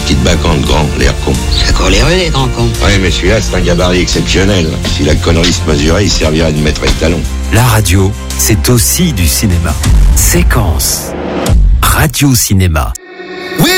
petite bacante, grand, l'air con. Ça court les rues, les grands cons. Ouais, mais celui-là, c'est un gabarit exceptionnel. Si la connerie se mesurait, il servirait de maître étalon. La radio, c'est aussi du cinéma. Séquence. Radio Cinéma.